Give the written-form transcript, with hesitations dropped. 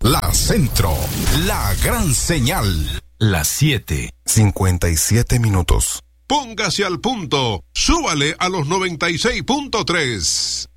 La Centro, la gran señal. Las 7:57. Póngase al punto, súbale a los 96.3.